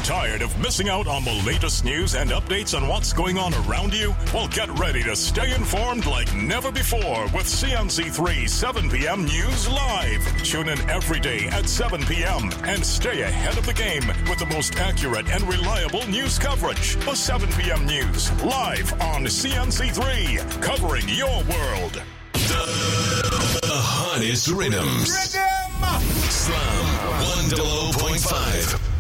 Tired of missing out on the latest news and updates on what's going on around you? Well, get ready to stay informed like never before with CNC3 7 p.m. News Live. Tune in every day at 7 p.m. and stay ahead of the game with the most accurate and reliable news coverage. The 7 p.m. News live on CNC3, covering your world. The hottest rhythms. Slam 100.5.